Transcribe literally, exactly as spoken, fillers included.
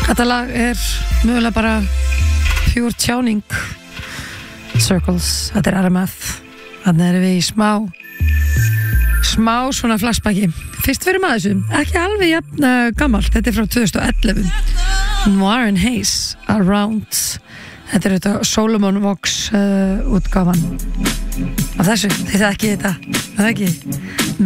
Þetta lag er mögulega bara pure tjáning. Circles, þetta er R M F. Þannig erum við í smá smá svona flashbacki. Fyrst fyrir maður þessu, ekki alveg jafn uh, gammalt, þetta er frá tvö þúsund og ellefu. Noir and Haze, Around. Þetta er þetta Solomon Vox uh, útgáfan af þessu, þið þekki þetta, það ekki?